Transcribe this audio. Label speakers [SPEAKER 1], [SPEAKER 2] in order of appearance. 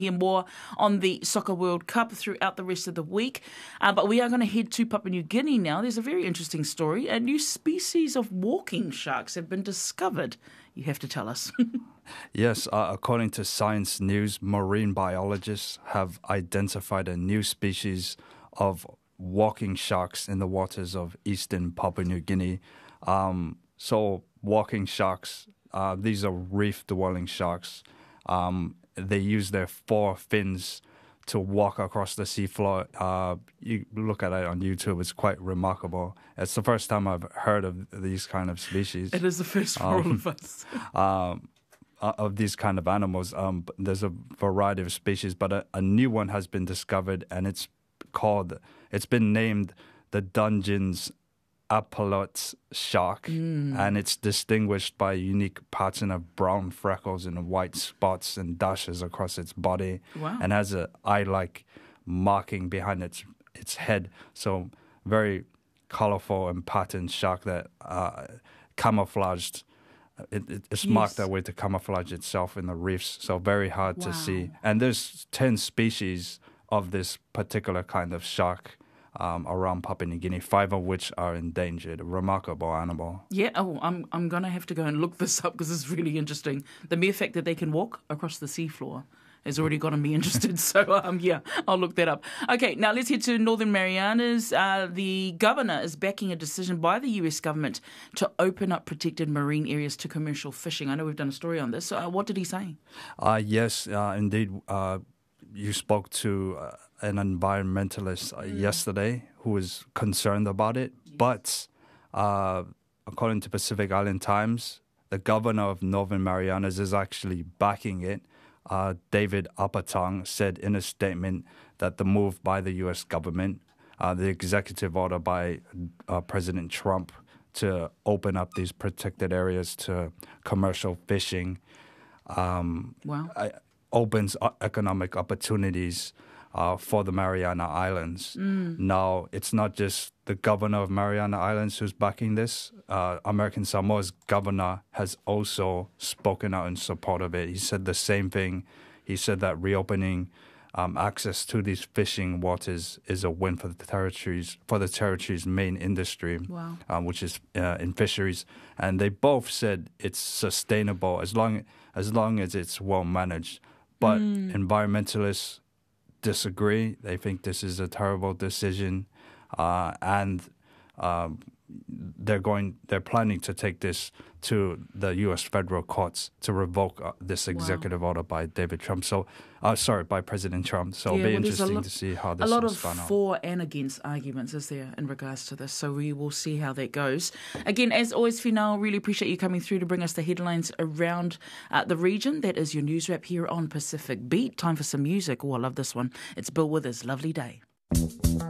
[SPEAKER 1] hear more on the Soccer World Cup throughout the rest of the week. But we are going to head to Papua New Guinea now. There's a very interesting story. A new species of walking sharks have been discovered. You have to tell us.
[SPEAKER 2] Yes, according to Science News, marine biologists have identified a new species of walking sharks in the waters of eastern Papua New Guinea. So walking sharks, these are reef-dwelling sharks. They use their four fins to walk across the seafloor. You look at it on YouTube, it's quite remarkable. It's the first time I've heard of these kind of species.
[SPEAKER 1] It is the first for all of us.
[SPEAKER 2] Of these kind of animals. There's a variety of species, but a new one has been discovered, and it's been named the Dungeon's Apalot shark, and it's distinguished by unique pattern of brown freckles and white spots and dashes across its body.
[SPEAKER 1] Wow.
[SPEAKER 2] And has an eye-like marking behind its head. So very colorful and patterned shark that camouflaged. It's marked that way to camouflage itself in the reefs. So very hard to see. And there's 10 species of this particular kind of shark around Papua New Guinea, 5 of which are endangered. A remarkable animal.
[SPEAKER 1] Yeah, I'm going to have to go and look this up because it's really interesting. The mere fact that they can walk across the seafloor has already gotten me interested. So, yeah, I'll look that up. Okay, now let's head to Northern Marianas. The governor is backing a decision by the US government to open up protected marine areas to commercial fishing. I know we've done a story on this. What did he say?
[SPEAKER 2] Yes, indeed. You spoke to an environmentalist yesterday who was concerned about it. Yes. But according to Pacific Island Times, the governor of Northern Marianas is actually backing it. David Apatang said in a statement that the move by the U.S. government, the executive order by President Trump to open up these protected areas to commercial fishing, opens economic opportunities for the Mariana Islands. Now, it's not just the governor of Mariana Islands who's backing this. American Samoa's governor has also spoken out in support of it. He said the same thing. He said that reopening access to these fishing waters is a win for the territory's main industry, which is in fisheries. And they both said it's sustainable as long as it's well managed. But environmentalists disagree. They think this is a terrible decision, and they're planning to take this to the U.S. federal courts to revoke this executive order by David Trump. So, by President Trump. So it'll be interesting to see how this will spun out.
[SPEAKER 1] A lot of for and against arguments is there in regards to this. So we will see how that goes. Again, as always, Finau, really appreciate you coming through to bring us the headlines around the region. That is your news wrap here on Pacific Beat. Time for some music. Oh, I love this one. It's Bill Withers, Lovely Day.